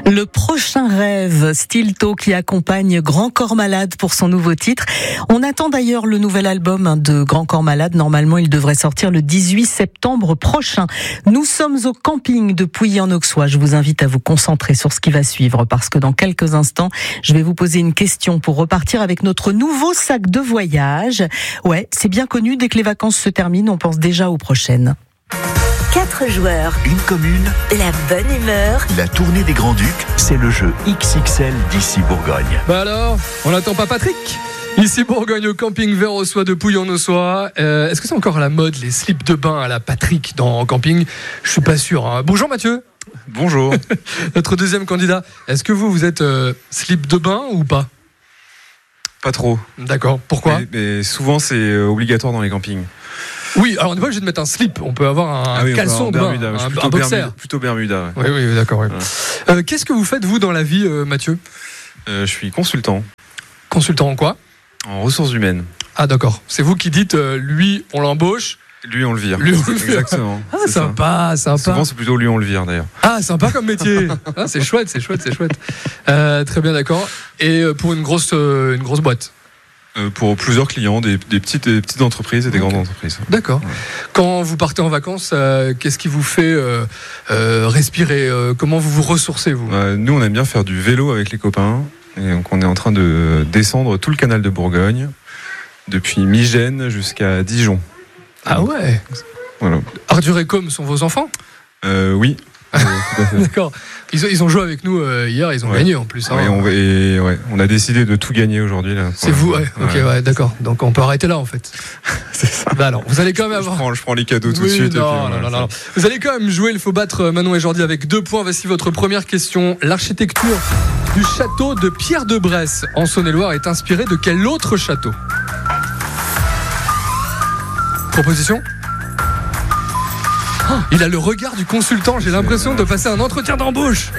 Le prochain rêve, Stilto qui accompagne Grand Corps Malade pour son nouveau titre. On attend d'ailleurs le nouvel album de Grand Corps Malade. Normalement, il devrait sortir le 18 septembre prochain. Nous sommes au camping de Pouilly-en-Auxois. Je vous invite à vous concentrer sur ce qui va suivre parce que dans quelques instants, je vais vous poser une question pour repartir avec notre nouveau sac de voyage. Ouais, c'est bien connu, dès que les vacances se terminent, on pense déjà aux prochaines. 4 joueurs, une commune, la bonne humeur. la tournée des Grands-Ducs, c'est le jeu XXL d'ici Bourgogne. Bah alors, on n'attend pas Patrick ? Ici Bourgogne au camping Vert-aux-Soies de Pouilly-en-Auxois. Est-ce que c'est encore à la mode les slips de bain à la Patrick dans camping ? Je suis pas sûr. Hein. Bonjour Mathieu. Bonjour. Notre deuxième candidat. Est-ce que vous êtes slip de bain ou pas ? Pas trop. D'accord. Pourquoi ? mais souvent c'est obligatoire dans les campings. Oui, alors on n'est pas obligé de mettre un slip. On peut avoir un caleçon de bain, un boxer. Plutôt Bermuda. Ouais. Oui, d'accord. Oui. Ouais. Qu'est-ce que vous faites vous dans la vie, Mathieu ? Je suis consultant Consultant en quoi ? en ressources humaines. Ah d'accord. C'est vous qui dites lui on l'embauche. Lui on le vire. Lui, on le vire. Exactement. Ah C'est sympa. Souvent c'est plutôt lui on le vire d'ailleurs. Ah, sympa comme métier. Ah, c'est chouette. Très bien, d'accord. Et pour une grosse boîte. Pour plusieurs clients, des petites entreprises et des grandes entreprises. D'accord. Ouais. Quand vous partez en vacances, qu'est-ce qui vous fait respirer ? Comment vous vous ressourcez, vous ? Nous on aime bien faire du vélo avec les copains. Et donc on est en train de descendre tout le canal de Bourgogne, depuis Migène jusqu'à Dijon. Ah ouais. Voilà. Arthur et Com sont vos enfants ? Oui. Tout à fait. D'accord. Ils ont joué avec nous hier, ils ont gagné en plus. Hein. On a décidé de tout gagner aujourd'hui. Là, C'est vous, ouais. Ok, ouais, d'accord. Donc on peut arrêter là en fait. C'est ça. Bah alors, vous allez quand même avoir. Je prends les cadeaux tout de Oui, suite. Non. Vous allez quand même jouer. Il faut battre Manon et Jordi avec 2 points. Voici votre première question. L'architecture du château de Pierre de Bresse en Saône-et-Loire est inspirée de quel autre château ? Proposition ? Il a le regard du consultant. J'ai l'impression de passer un entretien d'embauche.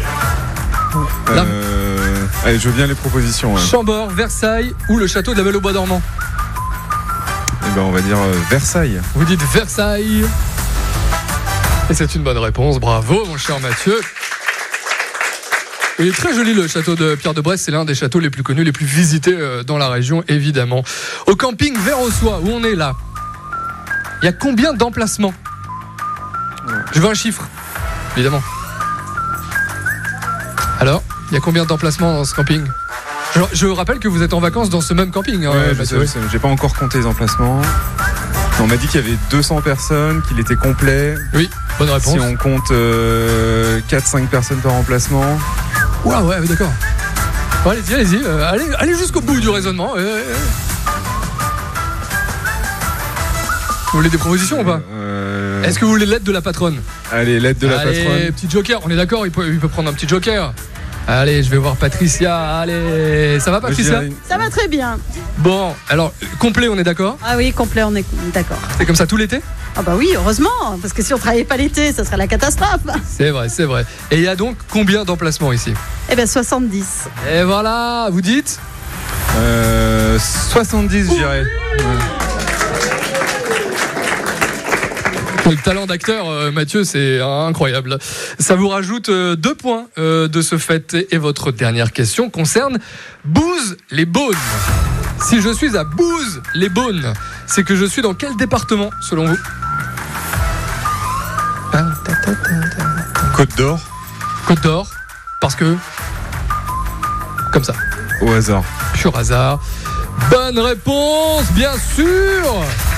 Allez, je veux bien les propositions. Ouais. Chambord, Versailles ou le château de la Belle au Bois dormant ? Eh ben, on va dire Versailles. Vous dites Versailles. Et c'est une bonne réponse. Bravo, mon cher Mathieu. Il est très joli le château de Pierre de Bresse. C'est l'un des châteaux les plus connus, les plus visités dans la région, évidemment. Au camping Vert-aux-Soies, où on est là, il y a combien d'emplacements ? Je veux un chiffre, évidemment. Alors, il y a combien d'emplacements dans ce camping ? Je rappelle que vous êtes en vacances dans ce même camping. Hein, Ouais, je sais, j'ai pas encore compté les emplacements. On m'a dit qu'il y avait 200 personnes, qu'il était complet. Oui, bonne réponse. Si on compte 4-5 personnes par emplacement. Ouah, ouais, d'accord. Bon, allez-y. Allez jusqu'au bout du raisonnement. Vous voulez des propositions ou pas ? Est-ce que vous voulez l'aide de la patronne ? Allez, l'aide de la patronne. Petit joker, on est d'accord, il peut prendre un petit joker. Allez, je vais voir Patricia. Allez, ça va Patricia ? Ça va très bien. Bon, alors, complet, on est d'accord ? Ah oui, complet, on est d'accord. C'est comme ça tout l'été ? Ah bah oui, heureusement, parce que si on travaillait pas l'été, ça serait la catastrophe. C'est vrai. Et il y a donc combien d'emplacements ici ? Eh bien 70. Et voilà, vous dites ? 70, je dirais. Le talent d'acteur, Mathieu, c'est incroyable. Ça vous rajoute 2 points de ce fait. Et votre dernière question concerne Bouz-les-Beaunes. Si je suis à Bouz-les-Beaunes, c'est que je suis dans quel département, selon vous ? Côte d'Or. Côte d'Or, parce que... Comme ça. Au hasard. Pur hasard. Bonne réponse, bien sûr.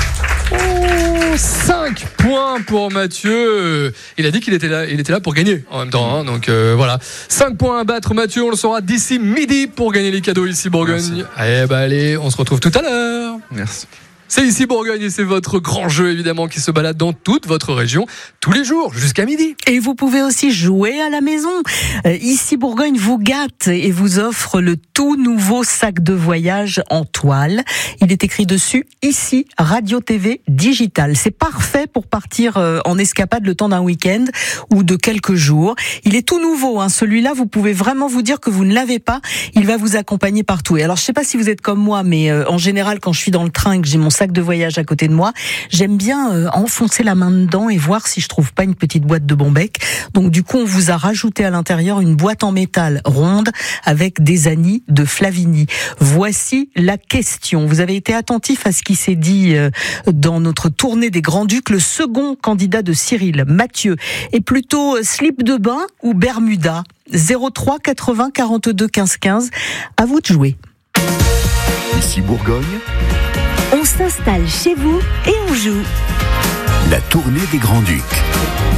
5 points pour Mathieu. Il a dit qu'il était là pour gagner en même temps. Hein, donc voilà. 5 points à battre, Mathieu. On le saura d'ici midi pour gagner les cadeaux ici Bourgogne. Allez, on se retrouve tout à l'heure. Merci. C'est ici Bourgogne et c'est votre grand jeu évidemment qui se balade dans toute votre région tous les jours jusqu'à midi. Et vous pouvez aussi jouer à la maison. Ici Bourgogne vous gâte et vous offre le tout tout nouveau sac de voyage en toile. Il est écrit dessus, ici, Radio TV Digital. C'est parfait pour partir en escapade le temps d'un week-end ou de quelques jours. Il est tout nouveau, celui-là, vous pouvez vraiment vous dire que vous ne l'avez pas. Il va vous accompagner partout. Et alors, je sais pas si vous êtes comme moi, mais en général, quand je suis dans le train et que j'ai mon sac de voyage à côté de moi, j'aime bien enfoncer la main dedans et voir si je trouve pas une petite boîte de Bombec. Donc du coup, on vous a rajouté à l'intérieur une boîte en métal ronde avec des anis de Flavigny. Voici la question. Vous avez été attentif à ce qui s'est dit dans notre tournée des Grands-Ducs. Le second candidat de Cyril, Mathieu, est plutôt slip de bain ou Bermuda ? 03 80 42 15 15. À vous de jouer. Ici Bourgogne, On s'installe chez vous et on joue. la tournée des Grands-Ducs.